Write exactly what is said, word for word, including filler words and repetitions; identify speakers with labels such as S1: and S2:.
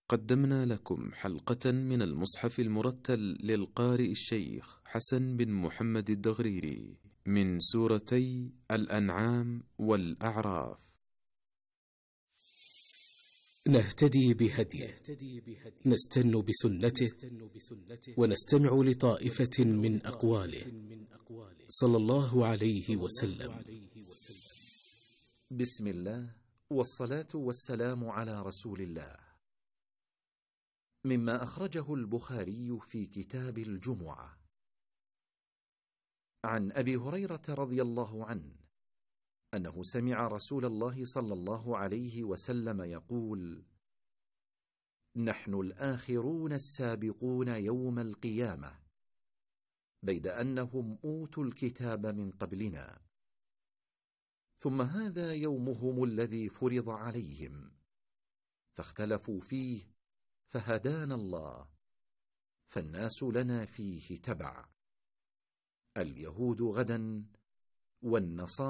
S1: قدمنا لكم حلقة من المصحف المرتل للقارئ الشيخ حسن بن محمد الدغريري من سورتي الأنعام والأعراف.
S2: نهتدي بهديه، نستن بسنته، ونستمع لطائفة من أقواله صلى الله عليه وسلم.
S3: بسم الله والصلاة والسلام على رسول الله. مما أخرجه البخاري في كتاب الجمعة عن أبي هريرة رضي الله عنه أنه سمع رسول الله صلى الله عليه وسلم يقول: نحن الآخرون السابقون يوم القيامة، بيد أنهم أوتوا الكتاب من قبلنا، ثم هذا يومهم الذي فرض عليهم، فاختلفوا فيه فهدانا الله، فالناس لنا فيه تبع، اليهود غدا والنصارى